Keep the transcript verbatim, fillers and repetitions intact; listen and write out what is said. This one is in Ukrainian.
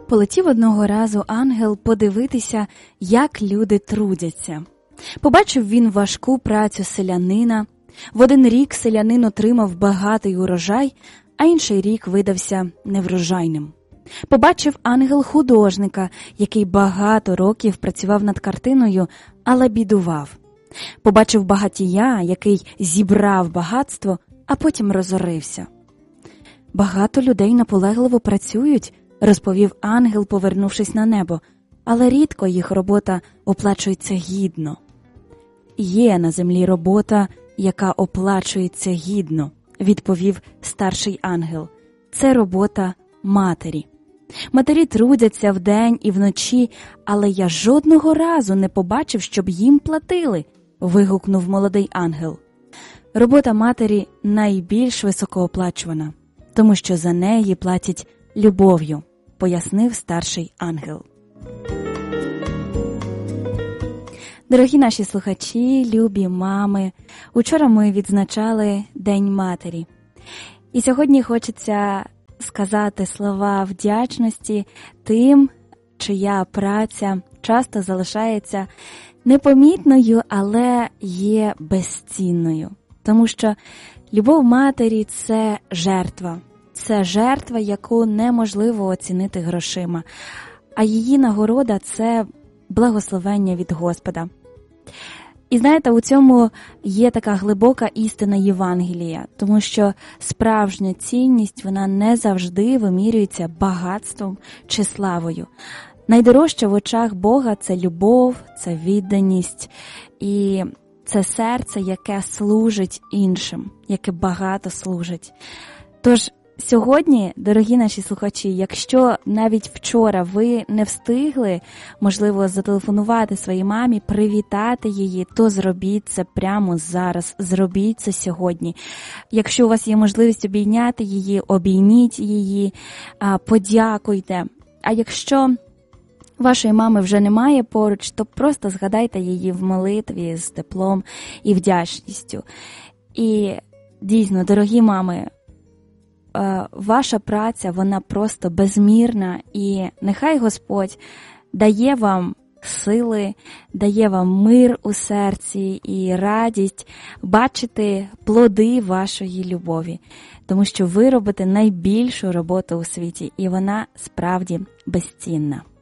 Полетів одного разу ангел подивитися, як люди трудяться. Побачив він важку працю селянина. В один рік селянин отримав багатий урожай, а інший рік видався неврожайним. Побачив ангел художника, який багато років працював над картиною, але бідував. Побачив багатія, який зібрав багатство, а потім розорився. «Багато людей наполегливо працюють», – розповів ангел, повернувшись на небо, «але рідко їх робота оплачується гідно». «Є на землі робота, яка оплачується гідно», – відповів старший ангел. «Це робота матері. Матері трудяться вдень і вночі, але я жодного разу не побачив, щоб їм платили», – вигукнув молодий ангел. «Робота матері найбільш високооплачувана, тому що за неї платять любов'ю», – пояснив старший ангел. Дорогі наші слухачі, любі мами, учора ми відзначали День матері. І сьогодні хочеться сказати слова вдячності тим, чия праця часто залишається непомітною, але є безцінною. Тому що любов матері – це жертва. Це жертва, яку неможливо оцінити грошима. А її нагорода – це благословення від Господа. І знаєте, у цьому є така глибока істина Євангелія, тому що справжня цінність, вона не завжди вимірюється багатством чи славою. Найдорожче в очах Бога – це любов, це відданість і це серце, яке служить іншим, яке багато служить. Тож, сьогодні, дорогі наші слухачі, якщо навіть вчора ви не встигли, можливо, зателефонувати своїй мамі, привітати її, то зробіть це прямо зараз, зробіть це сьогодні. Якщо у вас є можливість обійняти її, обійміть її, подякуйте. А якщо вашої мами вже немає поруч, то просто згадайте її в молитві з теплом і вдячністю. І дійсно, дорогі мами, ваша праця, вона просто безмірна, і нехай Господь дає вам сили, дає вам мир у серці і радість бачити плоди вашої любові, тому що ви робите найбільшу роботу у світі, і вона справді безцінна.